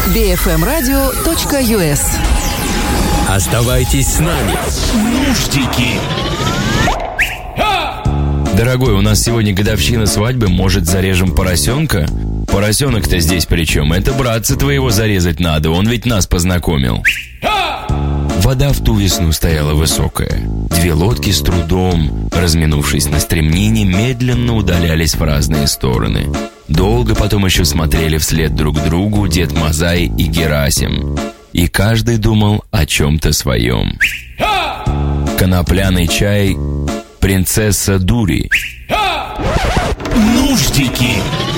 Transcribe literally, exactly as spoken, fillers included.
би эф эм радио точка ю эс. Оставайтесь с нами. Нуждики. Дорогой, у нас сегодня годовщина свадьбы, может, зарежем поросенка? Поросенок-то здесь при чем? Это братца твоего зарезать надо, он ведь нас познакомил. Вода в ту весну стояла высокая. Две лодки с трудом, разминувшись на стремнине, медленно удалялись в разные стороны. Долго потом еще смотрели вслед друг другу Дед Мазай и Герасим. И каждый думал о чем-то своем. Конопляный чай, принцесса дури. Нуждики.